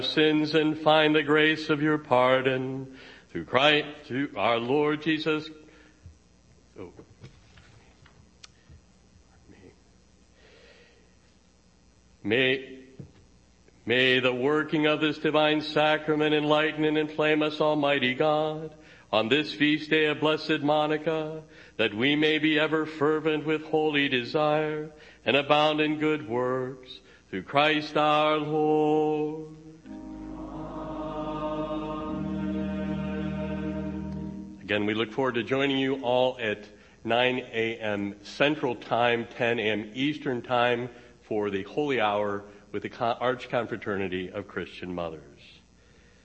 sins and find the grace of your pardon through Christ, through our Lord Jesus. May the working of this divine sacrament enlighten and inflame us, Almighty God, on this feast day of Blessed Monica, that we may be ever fervent with holy desire and abound in good works, through Christ our Lord. Amen. Again, we look forward to joining you all at 9 a.m. Central Time, 10 a.m. Eastern Time for the Holy Hour with the Archconfraternity of Christian Mothers.